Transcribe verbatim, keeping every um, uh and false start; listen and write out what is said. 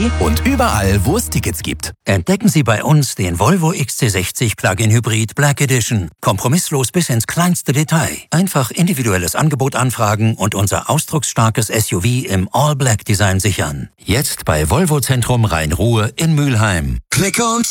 punkt de und überall, wo es Tickets gibt. Entdecken Sie bei uns den Volvo X C sechzig Plug-in Hybrid Black Edition. Kompromisslos bis ins kleinste Detail. Einfach individuelles Angebot anfragen und unser ausdrucksstarkes S U V im All-Black-Design sichern. Jetzt bei Volvo Zentrum Rhein-Ruhr in Mülheim. Click und